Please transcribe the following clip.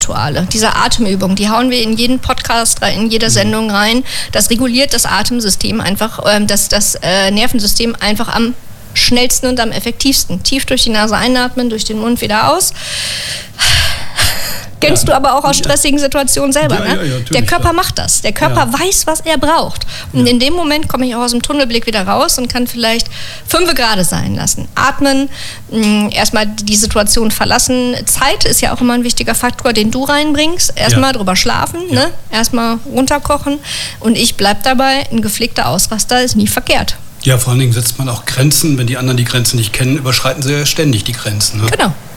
Diese Atemübung, die hauen wir in jeden Podcast, in jeder Sendung rein. Das reguliert das Atemsystem einfach, das Nervensystem einfach am schnellsten und am effektivsten. Tief durch die Nase einatmen, durch den Mund wieder aus. Kennst du aber auch aus stressigen Situationen selber, ne? Ja, der Körper macht das. Der Körper weiß, was er braucht. Und in dem Moment komme ich auch aus dem Tunnelblick wieder raus und kann vielleicht 5 Grad sein lassen. Atmen, erstmal die Situation verlassen. Zeit ist ja auch immer ein wichtiger Faktor, den du reinbringst. Erstmal drüber schlafen, ne? Erstmal runterkochen. Und ich bleib dabei, ein gepflegter Ausraster ist nie verkehrt. Ja, vor allen Dingen setzt man auch Grenzen. Wenn die anderen die Grenzen nicht kennen, überschreiten sie ja ständig die Grenzen. Ne? Genau.